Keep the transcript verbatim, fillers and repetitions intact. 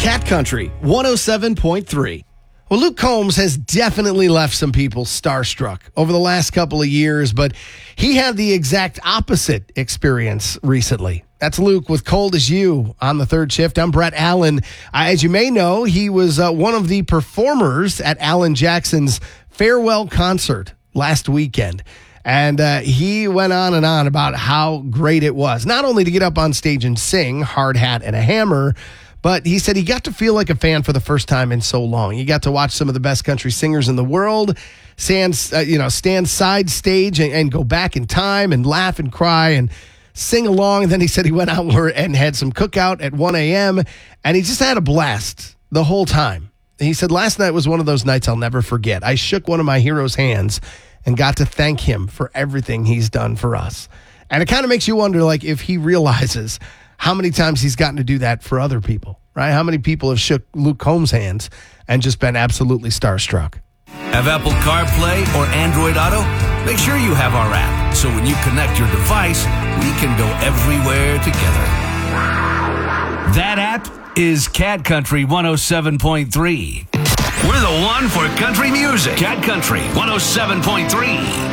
Cat Country one oh seven point three. Well, Luke Combs has definitely left some people starstruck over the last couple of years, but he had the exact opposite experience recently. That's Luke with Cold As You on the third shift. I'm Brett Allen. Uh, as you may know, he was uh, one of the performers at Alan Jackson's farewell concert last weekend. And uh, he went on and on about how great it was, not only to get up on stage and sing Hard Hat and a Hammer, but he said he got to feel like a fan for the first time in so long. He got to watch some of the best country singers in the world, stand, uh, you know, stand side stage and, and go back in time and laugh and cry and sing along. And then he said he went out and had some cookout at one a.m. and he just had a blast the whole time. He said, last night was one of those nights I'll never forget. I shook one of my hero's hands and got to thank him for everything he's done for us. And it kind of makes you wonder, like, if he realizes how many times he's gotten to do that for other people, right? How many people have shook Luke Combs' hands and just been absolutely starstruck. Have Apple CarPlay or Android Auto? Make sure you have our app, so when you connect your device, we can go everywhere together. That app is Cat Country one oh seven point three. We're the one for country music. Cat Country one oh seven point three.